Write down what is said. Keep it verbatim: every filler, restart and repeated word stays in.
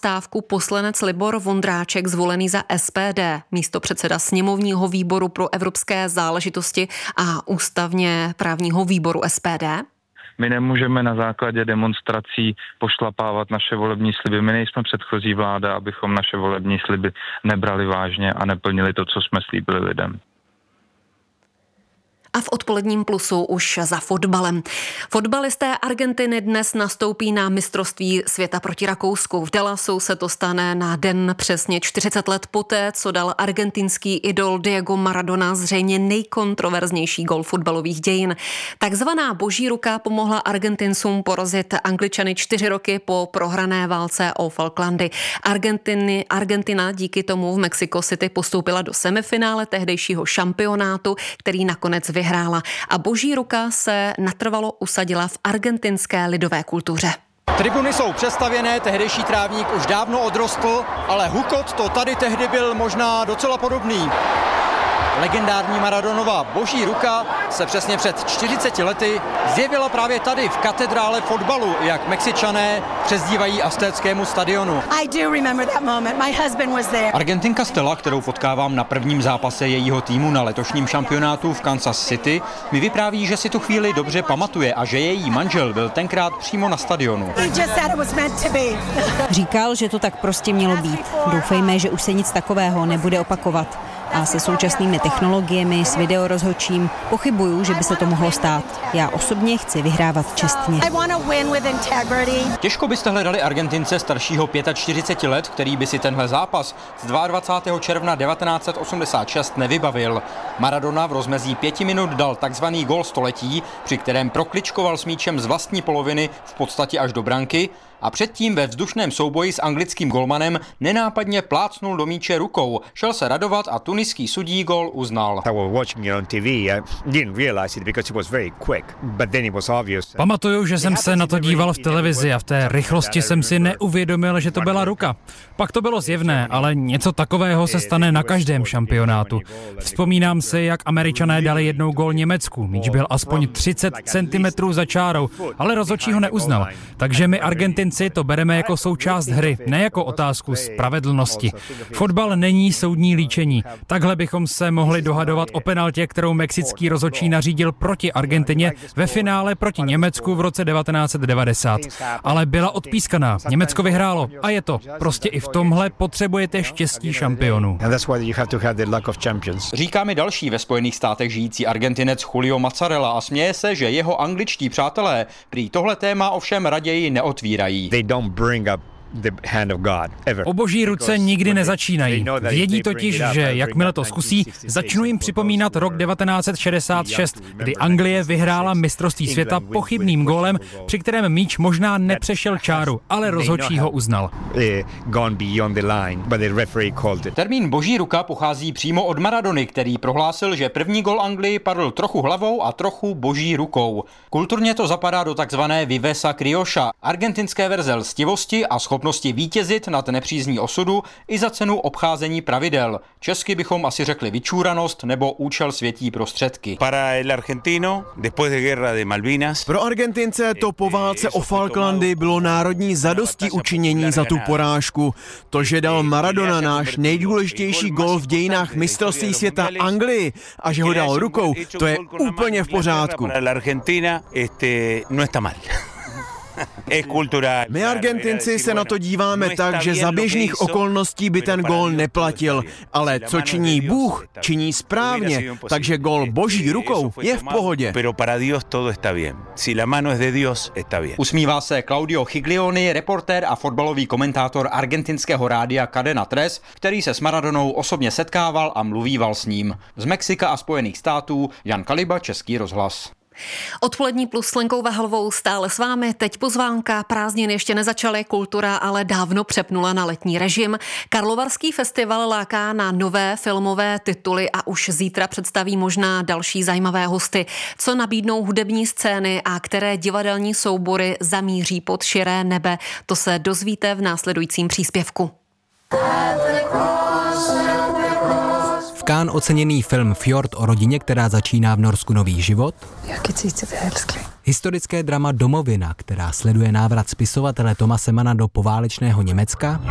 stávku poslanec Libor Vondráček, zvolený za S P D, místopředseda sněmovního výboru pro evropské záležitosti a ústavně právního výboru S P D? My nemůžeme na základě demonstrací pošlapávat naše volební sliby. My nejsme předchozí vláda, abychom naše volební sliby nebrali vážně a neplnili to, co jsme slíbili lidem. A v odpoledním plusu už za fotbalem. Fotbalisté Argentiny dnes nastoupí na mistrovství světa proti Rakousku. V Dallasu se to stane na den přesně čtyřicet let poté, co dal argentinský idol Diego Maradona zřejmě nejkontroverznější gol fotbalových dějin. Takzvaná boží ruka pomohla Argentincům porazit Angličany čtyři roky po prohrané válce o Falklandy. Argentiny, Argentina díky tomu v Mexico City postoupila do semifinále tehdejšího šampionátu, který nakonec vyhrála. Vyhrála a boží ruka se natrvalo usadila v argentinské lidové kultuře. Tribuny jsou přestavěné, tehdejší trávník už dávno odrostl, ale hukot to tady tehdy byl možná docela podobný. Legendární Maradonova boží ruka se přesně před čtyřiceti lety zjevila právě tady v katedrále fotbalu, jak Mexičané přezdívají aztéckému stadionu. I do remember that moment. My husband was there. Argentinka Stella, kterou potkávám na prvním zápase jejího týmu na letošním šampionátu v Kansas City, mi vypráví, že si tu chvíli dobře pamatuje a že její manžel byl tenkrát přímo na stadionu. He just said it was meant to be. Říkal, že to tak prostě mělo být. Doufejme, že už se nic takového nebude opakovat. A se současnými technologiemi, s videorozhodčím, pochybuju, že by se to mohlo stát. Já osobně chci vyhrávat čestně. Těžko byste hledali Argentince staršího čtyřiceti pěti let, který by si tenhle zápas z dvacátého druhého června devatenáct set osmdesát šest nevybavil. Maradona v rozmezí pěti minut dal takzvaný gól století, při kterém prokličkoval s míčem z vlastní poloviny v podstatě až do branky a předtím ve vzdušném souboji s anglickým golmanem nenápadně plácnul do míče rukou, šel se radovat a tuniský sudí gól uznal. Pamatuju, že jsem se na to díval v televizi a v té rychlosti jsem si neuvědomil, že to byla ruka. Pak to bylo zjevné, ale něco takového se stane na každém šampionátu. Vzpomínám si, jak Američané dali jednou gól Německu. Míč byl aspoň třicet centimetrů za čárou, ale rozhodčí ho neuznal. Takže my Argentinci to bereme jako součást hry, ne jako otázku spravedlnosti. Fotbal není soudní líčení. Takhle bychom se mohli dohadovat o penaltě, kterou mexický rozhodčí nařídil proti Argentině ve finále proti Německu v roce devatenáct set devadesát. Ale byla odpískaná. Německo vyhrálo. A je to. Prostě i v tomhle potřebujete štěstí šampionů. Říká mi další ve Spojených státech žijící Argentinec Julio Mazzarella a směje se, že jeho angličtí přátelé prý tohle téma ovšem raději neotvírají. O boží ruce nikdy nezačínají. Vědí totiž, že jakmile to zkusí, začnu jim připomínat rok devatenáct set šedesát šest, kdy Anglie vyhrála mistrovství světa pochybným gólem, při kterém míč možná nepřešel čáru, ale rozhodčí ho uznal. Termín boží ruka pochází přímo od Maradony, který prohlásil, že první gól Anglii padl trochu hlavou a trochu boží rukou. Kulturně to zapadá do takzvané vivesa criolla, argentinské verze lstivosti a schopnosti vítězit nad nepřízní osudu i za cenu obcházení pravidel. Česky bychom asi řekli vyčúranost nebo účel světí prostředky. Pro Argentince to po válce o Falklandy bylo národní zadosti učinění za tu porážku. To, že dal Maradona náš nejdůležitější gól v dějinách mistrovství světa Anglii a že ho dal rukou, to je úplně v pořádku. My Argentinci se na to díváme tak, že za běžných okolností by ten gól neplatil, ale co činí Bůh, činí správně, takže gól boží rukou je v pohodě. Usmívá se Claudio Chiglioni, reportér a fotbalový komentátor argentinského rádia Cadena Tres, který se s Maradonou osobně setkával a mluvíval s ním. Z Mexika a Spojených států Jan Kaliba, Český rozhlas. Odpolední plus s Lenkou Vahalovou stále s vámi. Teď pozvánka, prázdniny ještě nezačaly, kultura ale dávno přepnula na letní režim. Karlovarský festival láká na nové filmové tituly a už zítra představí možná další zajímavé hosty. Co nabídnou hudební scény a které divadelní soubory zamíří pod širé nebe, to se dozvíte v následujícím příspěvku. V Cannes oceněný film Fjord o rodině, která začíná v Norsku nový život. Historické drama Domovina, která sleduje návrat spisovatele Tomase Manna do poválečného Německa.